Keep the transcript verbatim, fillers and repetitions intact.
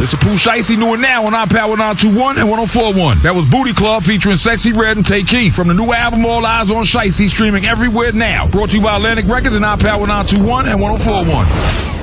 It's a Pooh Shiesty new and now on our Power nine two one and one oh four one. That was Booty Club featuring Sexy Red and Take Key from the new album All Eyes on Shiesty, streaming everywhere now. Brought to you by Atlantic Records and our Power nine two one and one oh four one.